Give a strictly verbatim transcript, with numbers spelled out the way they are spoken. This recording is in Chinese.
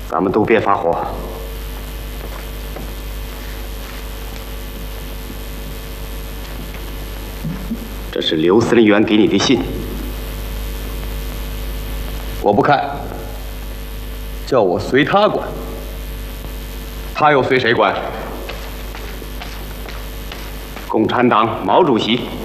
咱们都别发火。这是刘司令员给你的信， 我不看，叫我随他管。他又随谁管？ 共产党毛主席